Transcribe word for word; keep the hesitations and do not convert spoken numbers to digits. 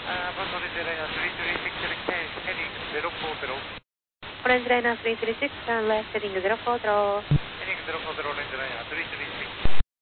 Uh, bus orange liner three three six heading zero four zero. Orange liner three three six, turn left heading zero four zero. Heading zero four zero orange liner three three six.